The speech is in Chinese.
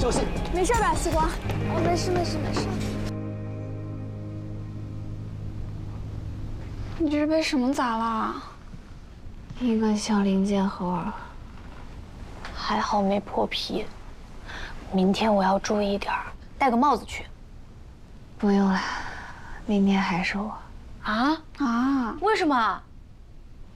小心！ 没事吧，西瓜？哦，没事没事没事。你这是被什么砸了？ 一个小零件盒， 还好没破皮。明天我要注意点儿，戴个帽子去。 不用了，明天还是我。 啊？ 啊？ 为什么？